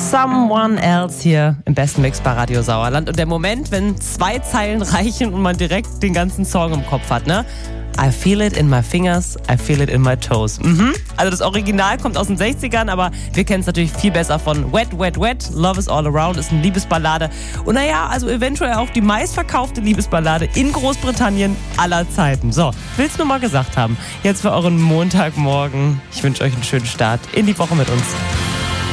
Someone Else hier im besten Mix bei Radio Sauerland. Und der Moment, wenn 2 Zeilen reichen und man direkt den ganzen Song im Kopf hat, ne? I feel it in my fingers, I feel it in my toes. Also das Original kommt aus den 60ern, aber wir kennen es natürlich viel besser von Wet, Wet, Wet, Love is All Around, ist eine Liebesballade. Und naja, also eventuell auch die meistverkaufte Liebesballade in Großbritannien aller Zeiten. So, will's nur mal gesagt haben. Jetzt für euren Montagmorgen. Ich wünsche euch einen schönen Start in die Woche mit uns.